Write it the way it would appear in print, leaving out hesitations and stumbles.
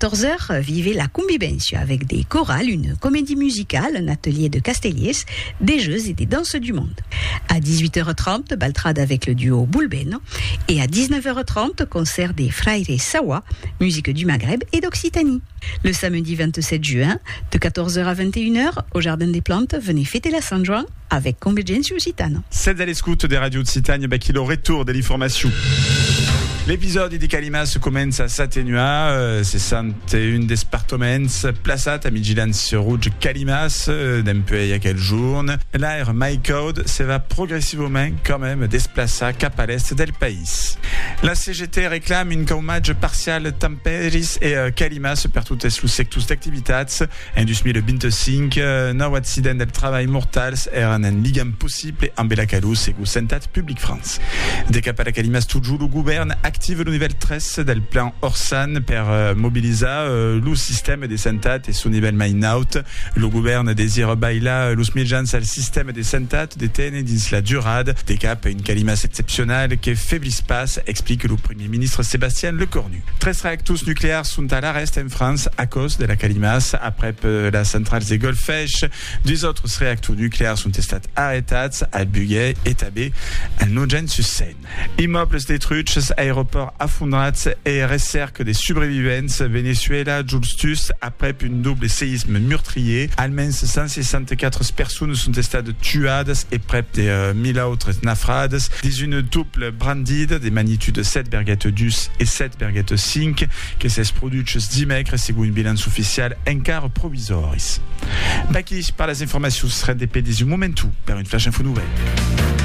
14h, vivez la Convivencio avec des chorales, une comédie musicale, un atelier de Castelliers, des jeux et des danses du monde. À 18h30, baltrade avec le duo Bulbeno. Et à 19h30, concert des Fraires Sawa, musique du Maghreb et d'Occitanie. Le samedi 27 juin, de 14h à 21h, au Jardin des Plantes, venez fêter la San Juan avec Convivencio Occitano. C'est à l'écoute des radios de Citagne, qui le retour de l'information. L'épisode di Calimas commence à s'atténuer, 61 departaments plaçat a vigilance rouge Calimas depuis il y a quelques jours. L'air MyCode se va progressivement quand même déplacer cap à l'est del pays. La CGT réclame une caumage partiale Tamperis et Calimas per toutes les sectors d'activitats. En 2025, no accident del travail mortals eren en ligam possible en Belacalus et Sentat Public France. De cap à la Calimas toujours le gouvernement active le niveau 13 del plan Orsan per mobiliser le système de Sentat et son niveau Main-Out. Le gouvernement désire bailar los mitjans al système de Sentat de tenir dins la durade de cap une Calimas exceptionnelle qui faiblit pas, explique le Premier ministre Sébastien Lecornu. 13 réacteurs nucléaires sont à l'arrêt en France à cause de la Calimas. Après la centrale de Golfech, 2 autres réacteurs nucléaires sont testés arrêtés à Bugey et Tabé, à Nogent-sur-Seine. Immeubles détruits, aéroports affondrés et recerques des survivants. Venezuela, Justus, après une double séisme meurtrier. Allemans 164 personnes sont testées tuées et près de 1000 autres naufrades. Des une double brandide des magnitudes 7,2 et 7,5 que s'est produite dimanche selon une bilan officiel encara provisoris. Baki par les informations rendées des momentum per une flash info nouvelle.